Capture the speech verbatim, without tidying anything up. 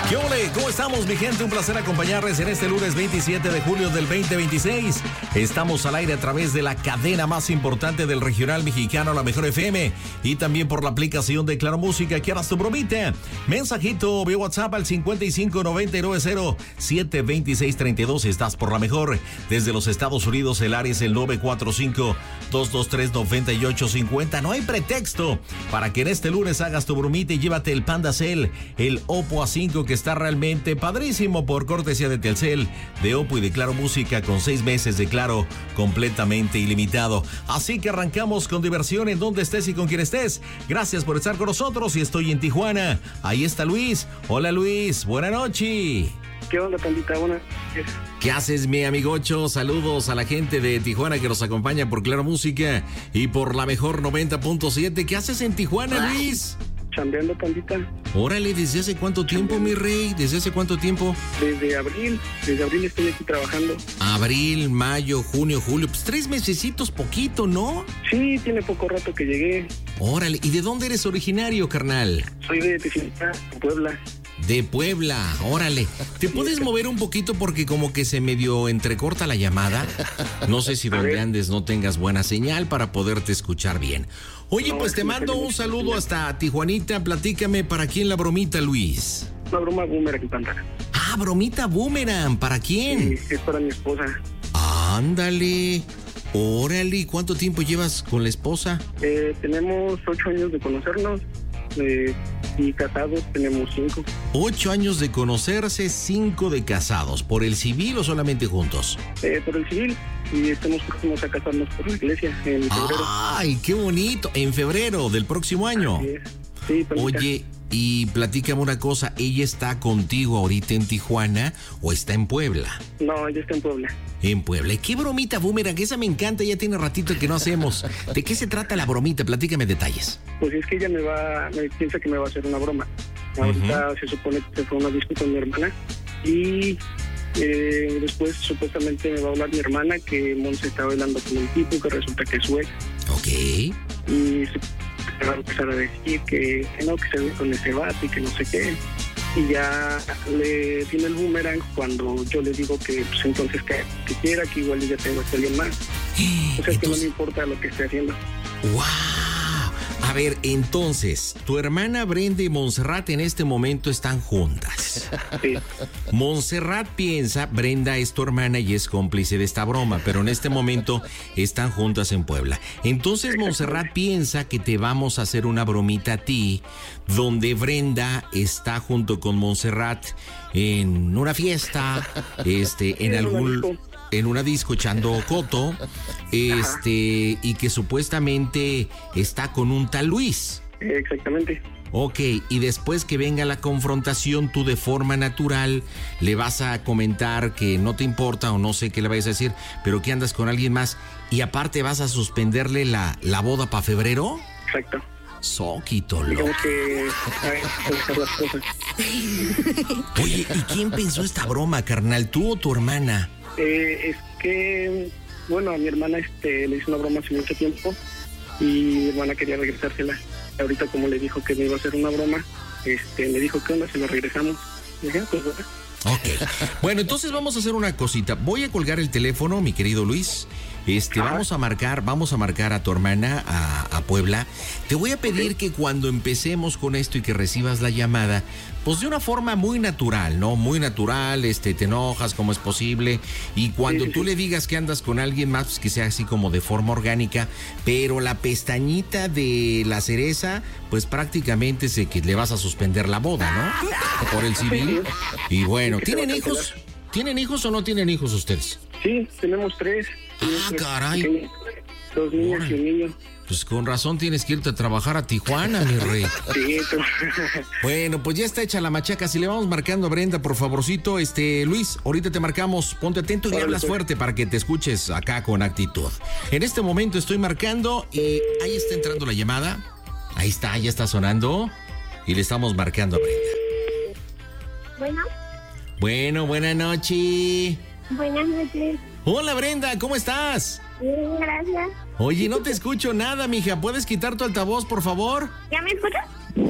¿Qué ole? ¿Cómo estamos, mi gente? Un placer acompañarles en este lunes veintisiete de julio del veinte veintiséis. Estamos al aire a través de la cadena más importante del regional mexicano, la Mejor F M, y también por la aplicación de Claro Música. ¿Quieras tu bromita? Mensajito vía WhatsApp al cincuenta y cinco noventa y nueve cero siete veintiséis treinta y dos. Estás por la Mejor. Desde los Estados Unidos, el área es el nueve cuatro cinco, dos dos tres, nueve ocho cinco cero. No hay pretexto para que en este lunes hagas tu bromita y llévate el Panda Cell, el Oppo A cinco, que está realmente padrísimo, por cortesía de Telcel, de Oppo y de Claro Música, con seis meses de Claro completamente ilimitado. Así que arrancamos con diversión en donde estés y con quien estés. Gracias por estar con nosotros y estoy en Tijuana. Ahí está Luis. Hola Luis, buena noche. ¿Qué onda, Pandita? Buenas noches. ¿Qué haces, mi amigocho? Saludos a la gente de Tijuana que nos acompaña por Claro Música y por la Mejor noventa punto siete. ¿Qué haces en Tijuana, Luis? Chambeando, Pandita. Órale, ¿desde hace cuánto tiempo, mi rey? ¿Desde hace cuánto tiempo? Desde abril, desde abril estoy aquí trabajando. Abril, mayo, junio, julio, pues tres mesecitos, poquito, ¿no? Sí, tiene poco rato que llegué. Órale, ¿y de dónde eres originario, carnal? Soy de Tijuana, Puebla. De Puebla, órale. ¿Te puedes mover un poquito porque como que se medio entrecorta la llamada? No sé si donde andes no tengas buena señal para poderte escuchar bien. Oye, no, pues te mando un saludo hasta Tijuanita. Platícame, ¿para quién la bromita, Luis? Una broma boomerang, Panda. Ah, bromita boomerang, ¿para quién? Sí, es para mi esposa. Ándale. Órale, ¿cuánto tiempo llevas con la esposa? Eh, tenemos ocho años de conocernos. Eh, y casados tenemos cinco. Ocho años de conocerse, cinco de casados. ¿Por el civil o solamente juntos? Eh, por el civil. Y estamos próximos a casarnos por la iglesia en febrero. ¡Ay, qué bonito! En febrero del próximo año. Así es. Sí, oye, y platícame una cosa, ¿ella está contigo ahorita en Tijuana o está en Puebla? No, ella está en Puebla. En Puebla. ¿Y qué bromita boomerang? Esa me encanta, ya tiene ratito que no hacemos. ¿De qué se trata la bromita? Platícame detalles. Pues es que ella me va, me piensa que me va a hacer una broma. Ahorita uh-huh. se supone que se fue a una disco con mi hermana y eh, después supuestamente me va a hablar mi hermana que Monse está bailando con un tipo que resulta que es su ex. Ok. Y se va a empezar a decir que, que no, que se ve con ese vato y que no sé qué. Y ya le tiene el boomerang cuando yo le digo que pues entonces que, que quiera, que igual ya tengo a alguien más. O sea, entonces, que no me importa lo que esté haciendo. ¡Wow! A ver, entonces, tu hermana Brenda y Montserrat en este momento están juntas. Sí. Montserrat piensa, Brenda es tu hermana y es cómplice de esta broma, pero en este momento están juntas en Puebla. Entonces Montserrat piensa que te vamos a hacer una bromita a ti, donde Brenda está junto con Montserrat en una fiesta, este, en algún... en una disco echando coto, este, y que supuestamente está con un tal Luis. Exactamente. Ok, y después que venga la confrontación, tú de forma natural le vas a comentar que no te importa o no sé qué le vayas a decir, pero que andas con alguien más y aparte vas a suspenderle la, la boda para febrero. Exacto. Soquito, loco. Digamos que hay que buscar las cosas. Oye, ¿y quién pensó esta broma, carnal? ¿Tú o tu hermana? Eh, es que, bueno, a mi hermana este, le hizo una broma hace mucho tiempo y mi hermana quería regresársela. Ahorita como le dijo que me iba a hacer una broma, este, me dijo, ¿qué onda? Se la regresamos. Y dije, pues bueno. Ok. Bueno, entonces vamos a hacer una cosita. Voy a colgar el teléfono, mi querido Luis. Este, Ajá. vamos a marcar, vamos a marcar a tu hermana a, a Puebla. Te voy a pedir okay. que cuando empecemos con esto y que recibas la llamada, pues de una forma muy natural, ¿no? Muy natural, este, te enojas como es posible. Y cuando sí, sí, tú sí. le digas que andas con alguien más, pues que sea así como de forma orgánica, pero la pestañita de la cereza, pues prácticamente sé que le vas a suspender la boda, ¿no? Por el civil. Y bueno, ¿tienen hijos? ¿Tienen hijos o no tienen hijos ustedes? Sí, tenemos tres. Ah, tres caray. Pequeños, dos niñas Órale. y un niño. Pues con razón tienes que irte a trabajar a Tijuana, mi rey. Sí, pero... Bueno, pues ya está hecha la machaca. Si le vamos marcando a Brenda, por favorcito, este, Luis, ahorita te marcamos. Ponte atento y Órale, hablas pues. fuerte para que te escuches acá con actitud. En este momento estoy marcando y ahí está entrando la llamada. Ahí está, ya está sonando. Y le estamos marcando a Brenda. Bueno. Bueno, buenas noches. Buenas noches. Hola, Brenda, ¿cómo estás? Bien, gracias. Oye, no te escucho nada, mija. ¿Puedes quitar tu altavoz, por favor? ¿Ya me escuchas?